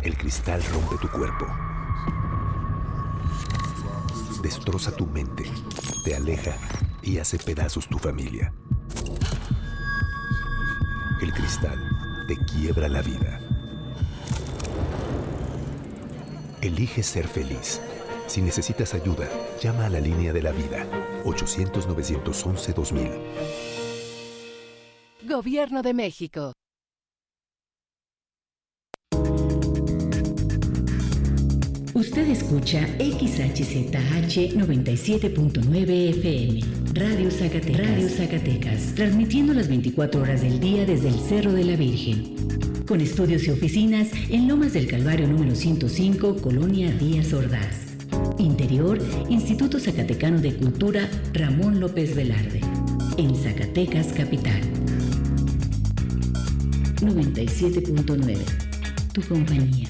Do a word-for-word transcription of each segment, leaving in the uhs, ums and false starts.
El cristal rompe tu cuerpo, destroza tu mente, te aleja y hace pedazos tu familia. El cristal te quiebra la vida. Elige ser feliz. Si necesitas ayuda, llama a la línea de la vida, ochocientos, novecientos once, dos mil. Gobierno de México. Usted escucha X H Z H noventa y siete punto nueve F M, Radio Zacatecas, Radio Zacatecas, transmitiendo las veinticuatro horas del día desde el Cerro de la Virgen, con estudios y oficinas en Lomas del Calvario número ciento cinco, Colonia Díaz Ordaz. Interior, Instituto Zacatecano de Cultura Ramón López Velarde, en Zacatecas Capital. noventa y siete punto nueve, tu compañía.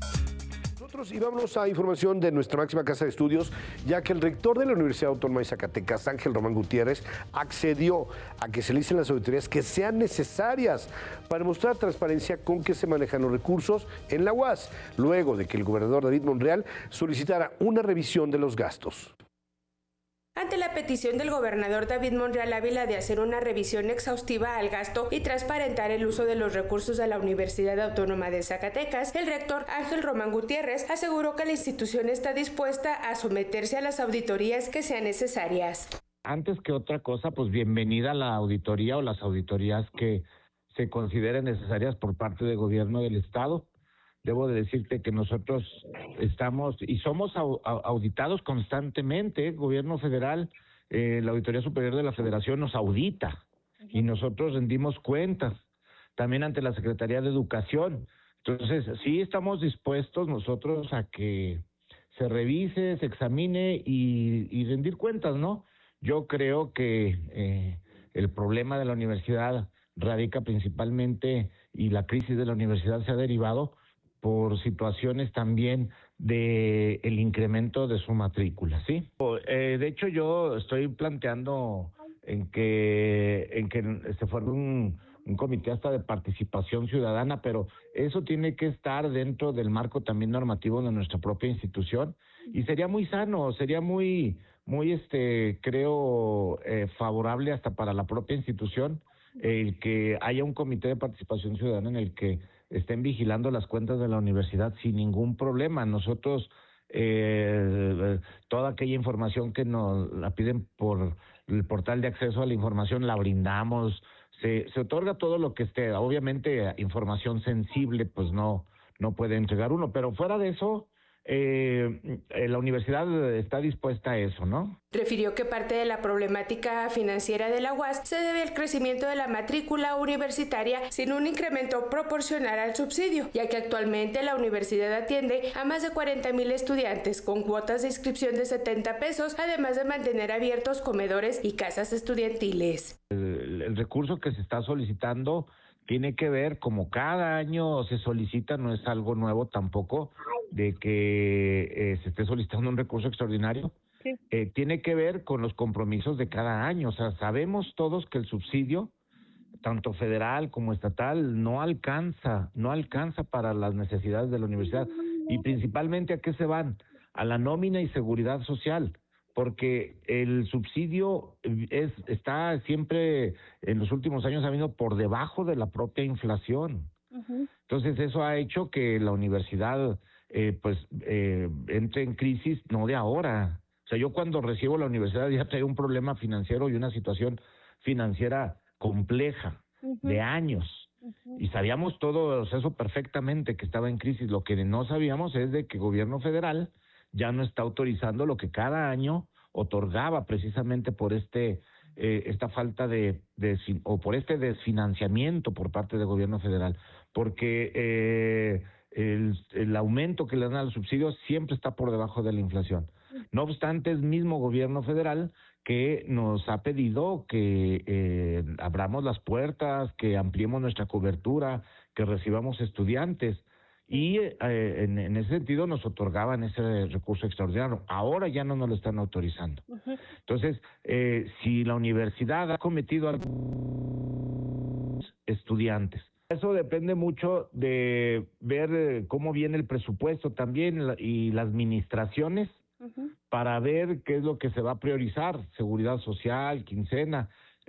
Y vámonos a información de nuestra máxima casa de estudios, ya que el rector de la Universidad Autónoma de Zacatecas, Ángel Román Gutiérrez, accedió a que se licen las auditorías que sean necesarias para mostrar transparencia con que se manejan los recursos en la U A S, luego de que el gobernador David Monreal solicitara una revisión de los gastos. Ante la petición del gobernador David Monreal Ávila de hacer una revisión exhaustiva al gasto y transparentar el uso de los recursos de la Universidad Autónoma de Zacatecas, el rector Ángel Román Gutiérrez aseguró que la institución está dispuesta a someterse a las auditorías que sean necesarias. Antes que otra cosa, pues bienvenida a la auditoría o las auditorías que se consideren necesarias por parte del gobierno del estado. Debo de decirte que nosotros estamos y somos auditados constantemente. El gobierno federal, eh, la Auditoría Superior de la Federación nos audita y nosotros rendimos cuentas también ante la Secretaría de Educación. Entonces, sí estamos dispuestos nosotros a que se revise, se examine y, y rendir cuentas, ¿no? Yo creo que eh, el problema de la universidad radica principalmente, y la crisis de la universidad se ha derivado por situaciones también de el incremento de su matrícula, ¿sí? Eh, de hecho, yo estoy planteando en que en que se forme un, un comité hasta de participación ciudadana, pero eso tiene que estar dentro del marco también normativo de nuestra propia institución, y sería muy sano, sería muy, muy, este, creo, eh, favorable hasta para la propia institución, el que haya un comité de participación ciudadana en el que estén vigilando las cuentas de la universidad sin ningún problema. Nosotros, eh, toda aquella información que nos la piden por el portal de acceso a la información, la brindamos. Se, se otorga todo lo que esté. Obviamente, información sensible, pues no, no puede entregar uno, pero fuera de eso, Eh, la universidad está dispuesta a eso, ¿no? Refirió que parte de la problemática financiera de la U A S se debe al crecimiento de la matrícula universitaria sin un incremento proporcional al subsidio, ya que actualmente la universidad atiende a más de cuarenta mil estudiantes con cuotas de inscripción de setenta pesos, además de mantener abiertos comedores y casas estudiantiles. El, el recurso que se está solicitando tiene que ver, como cada año se solicita, no es algo nuevo tampoco, de que eh, se esté solicitando un recurso extraordinario, sí. eh, tiene que ver con los compromisos de cada año. O sea, sabemos todos que el subsidio, tanto federal como estatal, no alcanza, no alcanza para las necesidades de la universidad. Y principalmente, ¿a qué se van? A la nómina y seguridad social, porque el subsidio es está siempre, en los últimos años, ha venido por debajo de la propia inflación. Uh-huh. Entonces, eso ha hecho que la universidad eh, pues eh, entre en crisis, no de ahora. O sea, yo cuando recibo la universidad ya traía un problema financiero y una situación financiera compleja, uh-huh, de años. Uh-huh. Y sabíamos todos eso perfectamente, que estaba en crisis. Lo que no sabíamos es de que el gobierno federal ya no está autorizando lo que cada año otorgaba, precisamente por este eh, esta falta de, de o por este desfinanciamiento por parte del gobierno federal, porque eh, el, el aumento que le dan al subsidio siempre está por debajo de la inflación. No obstante, es mismo gobierno federal que nos ha pedido que eh, abramos las puertas, que ampliemos nuestra cobertura, que recibamos estudiantes. Y eh, en, en ese sentido nos otorgaban ese recurso extraordinario. Ahora ya no nos lo están autorizando. Uh-huh. Entonces, eh, si la universidad ha cometido a estudiantes Eso depende mucho de ver cómo viene el presupuesto también y las administraciones uh-huh. para ver qué es lo que se va a priorizar, seguridad social, quincena.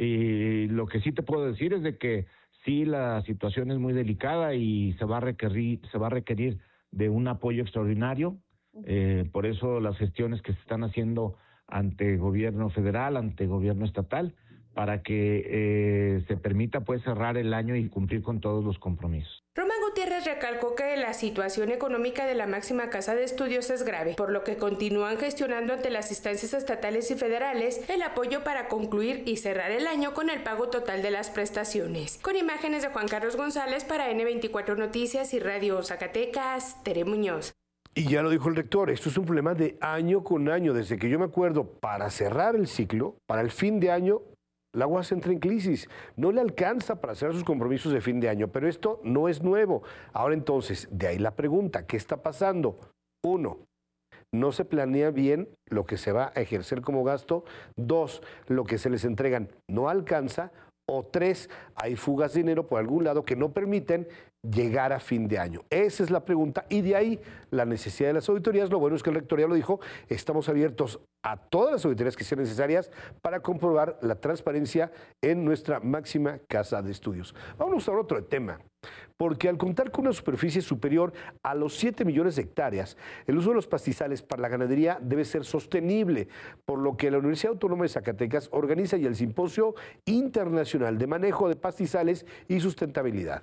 Y lo que sí te puedo decir es de que sí, la situación es muy delicada y se va a requerir, se va a requerir de un apoyo extraordinario. Uh-huh. Eh, por eso las gestiones que se están haciendo ante gobierno federal, ante gobierno estatal, para que eh, se permita pues cerrar el año y cumplir con todos los compromisos. Román Gutiérrez recalcó que la situación económica de la máxima casa de estudios es grave, por lo que continúan gestionando ante las instancias estatales y federales el apoyo para concluir y cerrar el año con el pago total de las prestaciones. Con imágenes de Juan Carlos González para ene veinticuatro Noticias y Radio Zacatecas, Tere Muñoz. Y ya lo dijo el rector, esto es un problema de año con año. Desde que yo me acuerdo, para cerrar el ciclo, para el fin de año, la U A S entra en crisis, no le alcanza para hacer sus compromisos de fin de año, pero esto no es nuevo. Ahora entonces, de ahí la pregunta, ¿qué está pasando? Uno, no se planea bien lo que se va a ejercer como gasto. Dos, lo que se les entregan no alcanza. O tres, hay fugas de dinero por algún lado que no permiten llegar a fin de año. Esa es la pregunta y de ahí la necesidad de las auditorías. Lo bueno es que el rector ya lo dijo, estamos abiertos a todas las auditorías que sean necesarias para comprobar la transparencia en nuestra máxima casa de estudios. Vamos a otro tema, porque al contar con una superficie superior a los siete millones de hectáreas, el uso de los pastizales para la ganadería debe ser sostenible, por lo que la Universidad Autónoma de Zacatecas organiza ya el Simposio Internacional de Manejo de Pastizales y Sustentabilidad.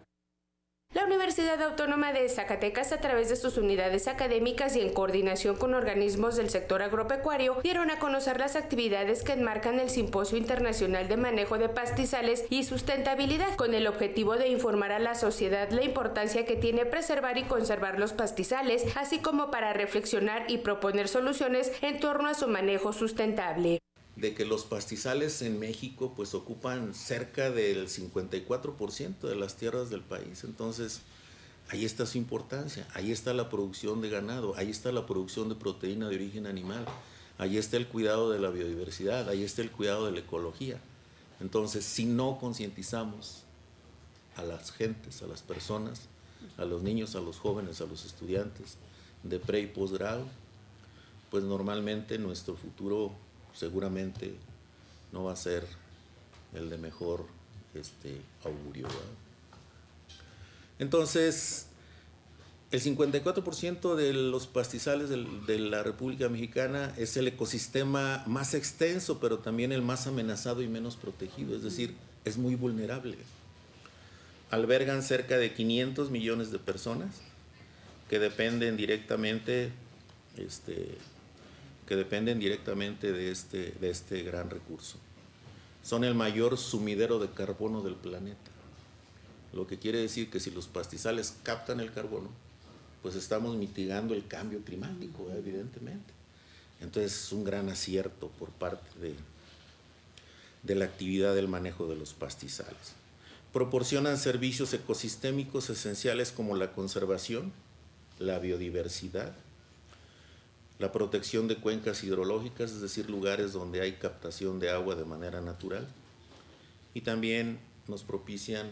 La Universidad Autónoma de Zacatecas, a través de sus unidades académicas y en coordinación con organismos del sector agropecuario, dieron a conocer las actividades que enmarcan el Simposio Internacional de Manejo de Pastizales y Sustentabilidad, con el objetivo de informar a la sociedad la importancia que tiene preservar y conservar los pastizales, así como para reflexionar y proponer soluciones en torno a su manejo sustentable. De que los pastizales en México pues ocupan cerca del cincuenta y cuatro por ciento de las tierras del país. Entonces, ahí está su importancia, ahí está la producción de ganado, ahí está la producción de proteína de origen animal, ahí está el cuidado de la biodiversidad, ahí está el cuidado de la ecología. Entonces, si no concientizamos a las gentes, a las personas, a los niños, a los jóvenes, a los estudiantes de pre y posgrado, pues normalmente nuestro futuro seguramente no va a ser el de mejor este, augurio, ¿verdad? Entonces, el cincuenta y cuatro por ciento de los pastizales de, de la República Mexicana es el ecosistema más extenso, pero también el más amenazado y menos protegido, es decir, es muy vulnerable. Albergan cerca de quinientos millones de personas que dependen directamente este, que dependen directamente de este, de este gran recurso. Son el mayor sumidero de carbono del planeta, lo que quiere decir que si los pastizales captan el carbono, pues estamos mitigando el cambio climático, evidentemente. Entonces es un gran acierto por parte de, de la actividad del manejo de los pastizales. Proporcionan servicios ecosistémicos esenciales como la conservación, la biodiversidad, la protección de cuencas hidrológicas, es decir, lugares donde hay captación de agua de manera natural, y también nos propician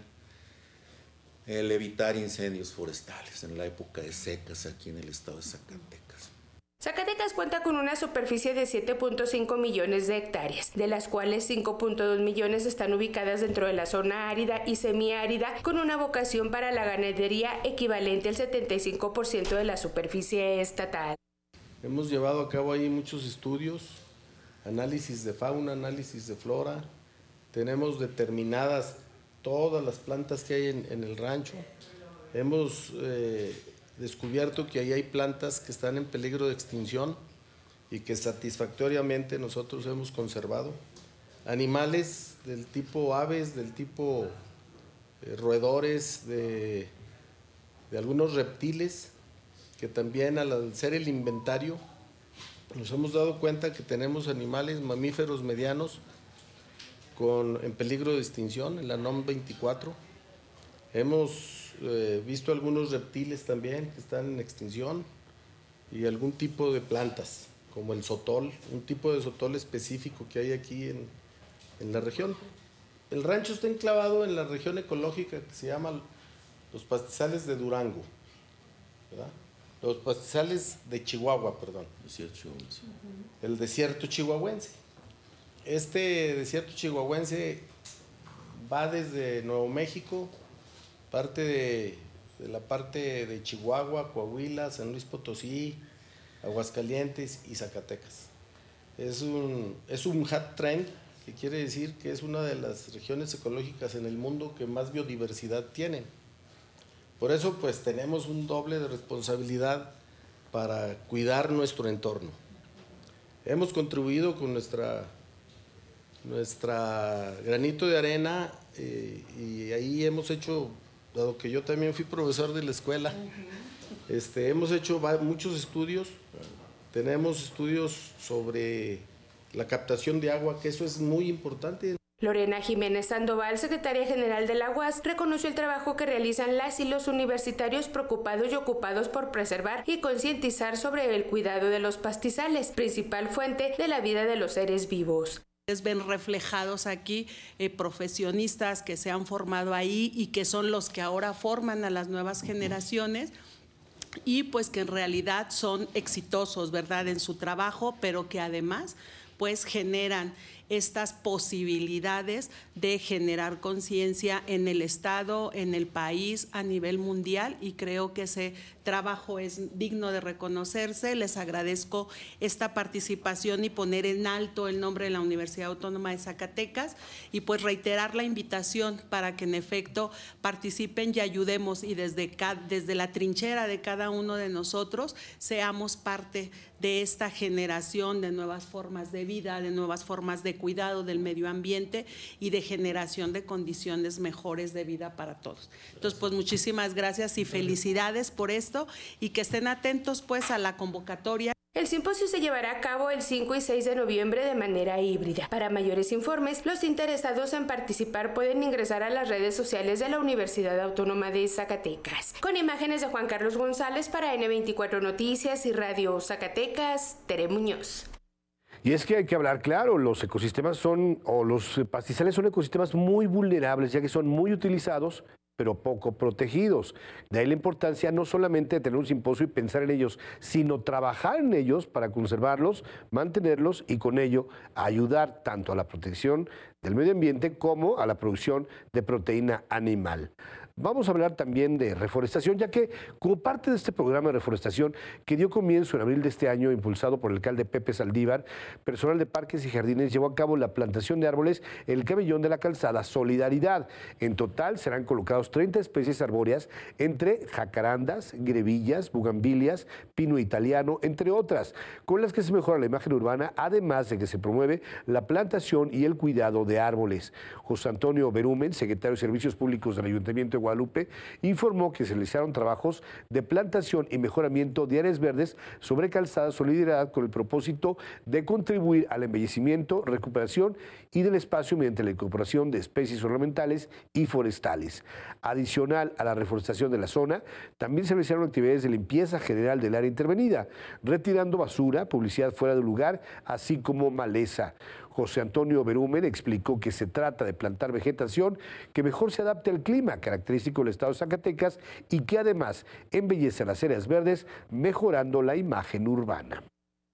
el evitar incendios forestales en la época de secas aquí en el estado de Zacatecas. Zacatecas cuenta con una superficie de siete punto cinco millones de hectáreas, de las cuales cinco punto dos millones están ubicadas dentro de la zona árida y semiárida, con una vocación para la ganadería equivalente al setenta y cinco por ciento de la superficie estatal. Hemos llevado a cabo ahí muchos estudios, análisis de fauna, análisis de flora. Tenemos determinadas todas las plantas que hay en, en el rancho. Hemos eh, descubierto que ahí hay plantas que están en peligro de extinción y que satisfactoriamente nosotros hemos conservado. Animales del tipo aves, del tipo eh, roedores, de, de algunos reptiles, que también al ser el inventario nos hemos dado cuenta que tenemos animales mamíferos medianos con, en peligro de extinción en la NOM veinticuatro. Hemos eh, visto algunos reptiles también que están en extinción y algún tipo de plantas como el sotol, un tipo de sotol específico que hay aquí en, en la región. El rancho está enclavado en la región ecológica que se llama los pastizales de Durango, ¿verdad? Los pastizales de Chihuahua, perdón. Desierto chihuahuense. El desierto chihuahuense. Este desierto chihuahuense va desde Nuevo México, parte de, de la parte de Chihuahua, Coahuila, San Luis Potosí, Aguascalientes y Zacatecas. Es un, es un hat trend, que quiere decir que es una de las regiones ecológicas en el mundo que más biodiversidad tienen. Por eso, pues, tenemos un doble de responsabilidad para cuidar nuestro entorno. Hemos contribuido con nuestra, nuestra granito de arena eh, y ahí hemos hecho, dado que yo también fui profesor de la escuela, este, hemos hecho muchos estudios. Tenemos estudios sobre la captación de agua, que eso es muy importante. Lorena Jiménez Sandoval, secretaria general de la U A S, reconoció el trabajo que realizan las y los universitarios preocupados y ocupados por preservar y concientizar sobre el cuidado de los pastizales, principal fuente de la vida de los seres vivos. Ven reflejados aquí eh, profesionistas que se han formado ahí y que son los que ahora forman a las nuevas generaciones, y pues que en realidad son exitosos, ¿verdad?, en su trabajo, pero que además pues generan estas posibilidades de generar conciencia en el Estado, en el país, a nivel mundial, y creo que ese trabajo es digno de reconocerse. Les agradezco esta participación y poner en alto el nombre de la Universidad Autónoma de Zacatecas, y pues reiterar la invitación para que en efecto participen y ayudemos, y desde, desde la trinchera de cada uno de nosotros seamos parte de esta generación de nuevas formas de vida, de nuevas formas de cuidado del medio ambiente y de generación de condiciones mejores de vida para todos. Entonces, pues muchísimas gracias y felicidades por esto, y que estén atentos pues a la convocatoria. El simposio se llevará a cabo el cinco y seis de noviembre de manera híbrida. Para mayores informes, los interesados en participar pueden ingresar a las redes sociales de la Universidad Autónoma de Zacatecas. Con imágenes de Juan Carlos González para ene veinticuatro Noticias y Radio Zacatecas, Tere Muñoz. Y es que hay que hablar claro, los ecosistemas son, o los pastizales son ecosistemas muy vulnerables, ya que son muy utilizados, pero poco protegidos. De ahí la importancia no solamente de tener un simposio y pensar en ellos, sino trabajar en ellos para conservarlos, mantenerlos y con ello ayudar tanto a la protección del medio ambiente como a la producción de proteína animal. Vamos a hablar también de reforestación, ya que como parte de este programa de reforestación que dio comienzo en abril de este año, impulsado por el alcalde Pepe Saldívar, personal de Parques y Jardines llevó a cabo la plantación de árboles en el camellón de la calzada Solidaridad. En total serán colocados treinta especies arbóreas entre jacarandas, grevillas, bugambilias, pino italiano, entre otras, con las que se mejora la imagen urbana, además de que se promueve la plantación y el cuidado de árboles. José Antonio Berumen, secretario de Servicios Públicos del Ayuntamiento de Guadalupe, informó que se realizaron trabajos de plantación y mejoramiento de áreas verdes sobre calzada Solidaridad con el propósito de contribuir al embellecimiento, recuperación y del espacio mediante la incorporación de especies ornamentales y forestales. Adicional a la reforestación de la zona, también se realizaron actividades de limpieza general del área intervenida, retirando basura, publicidad fuera de lugar, así como maleza. José Antonio Berumen explicó que se trata de plantar vegetación que mejor se adapte al clima característico del estado de Zacatecas y que además embellece las áreas verdes, mejorando la imagen urbana.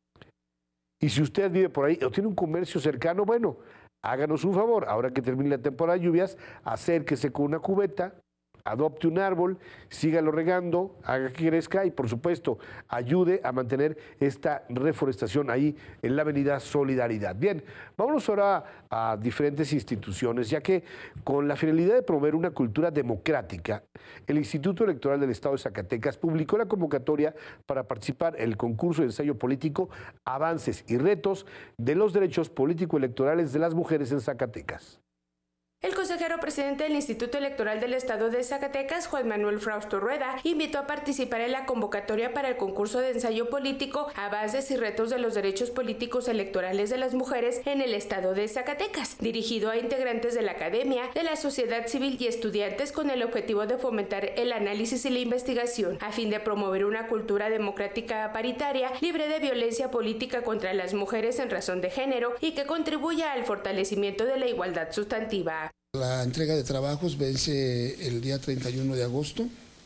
Y si usted vive por ahí o tiene un comercio cercano, bueno, háganos un favor, ahora que termine la temporada de lluvias, acérquese con una cubeta, adopte un árbol, sígalo regando, haga que crezca y, por supuesto, ayude a mantener esta reforestación ahí en la avenida Solidaridad. Bien, vámonos ahora a diferentes instituciones, ya que con la finalidad de promover una cultura democrática, el Instituto Electoral del Estado de Zacatecas publicó la convocatoria para participar en el concurso de ensayo político Avances y Retos de los Derechos Político-Electorales de las Mujeres en Zacatecas. El consejero presidente del Instituto Electoral del Estado de Zacatecas, Juan Manuel Frausto Rueda, invitó a participar en la convocatoria para el concurso de ensayo político Avances y Retos de los Derechos Políticos Electorales de las Mujeres en el Estado de Zacatecas, dirigido a integrantes de la academia, de la sociedad civil y estudiantes con el objetivo de fomentar el análisis y la investigación, a fin de promover una cultura democrática paritaria, libre de violencia política contra las mujeres en razón de género y que contribuya al fortalecimiento de la igualdad sustantiva. La entrega de trabajos vence el día treinta y uno de agosto.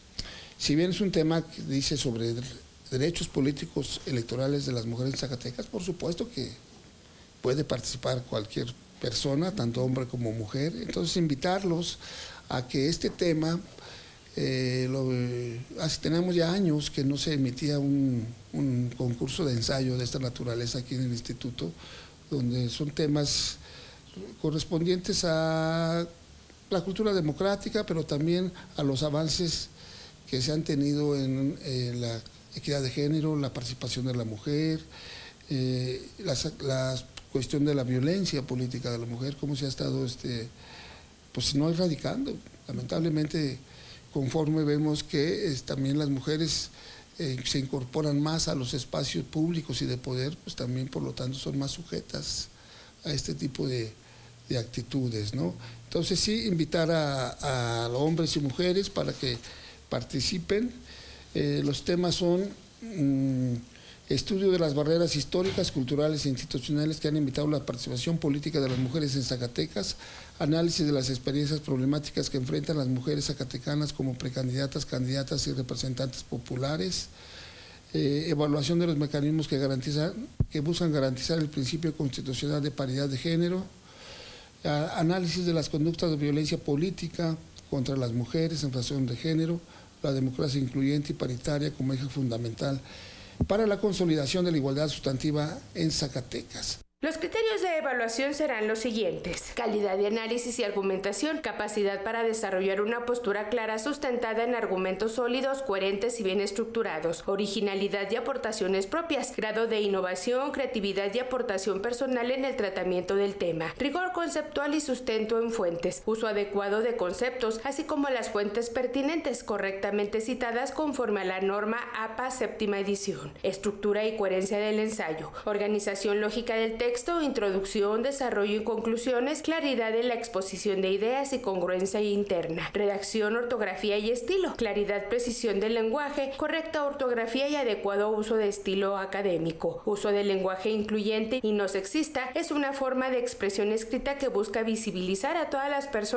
Si bien es un tema que dice sobre derechos políticos electorales de las mujeres en Zacatecas, por supuesto que puede participar cualquier persona, tanto hombre como mujer. Entonces invitarlos a que este tema, eh, lo, así tenemos ya años que no se emitía un, un concurso de ensayo de esta naturaleza aquí en el instituto, donde son temas correspondientes a la cultura democrática, pero también a los avances que se han tenido en, en la equidad de género, la participación de la mujer, eh, la, la cuestión de la violencia política de la mujer, cómo se ha estado este, pues no erradicando. Lamentablemente, conforme vemos que es, también las mujeres eh, se incorporan más a los espacios públicos y de poder, pues también por lo tanto son más sujetas a este tipo de de actitudes, ¿no? Entonces sí, invitar a, a hombres y mujeres para que participen. Eh, los temas son mmm, estudio de las barreras históricas, culturales e institucionales que han invitado la participación política de las mujeres en Zacatecas, análisis de las experiencias problemáticas que enfrentan las mujeres zacatecanas como precandidatas, candidatas y representantes populares, eh, evaluación de los mecanismos que, garantizan, que buscan garantizar el principio constitucional de paridad de género, análisis de las conductas de violencia política contra las mujeres en razón de género, la democracia incluyente y paritaria como eje fundamental para la consolidación de la igualdad sustantiva en Zacatecas. Los criterios de evaluación serán los siguientes: calidad de análisis y argumentación, capacidad para desarrollar una postura clara sustentada en argumentos sólidos, coherentes y bien estructurados, originalidad y aportaciones propias, grado de innovación, creatividad y aportación personal en el tratamiento del tema, rigor conceptual y sustento en fuentes, uso adecuado de conceptos, así como las fuentes pertinentes correctamente citadas conforme a la norma A P A séptima edición, estructura y coherencia del ensayo, organización lógica del texto, Texto, introducción, desarrollo y conclusiones, claridad en la exposición de ideas y congruencia interna, redacción, ortografía y estilo, claridad, precisión del lenguaje, correcta ortografía y adecuado uso de estilo académico. Uso del lenguaje incluyente y no sexista es una forma de expresión escrita que busca visibilizar a todas las personas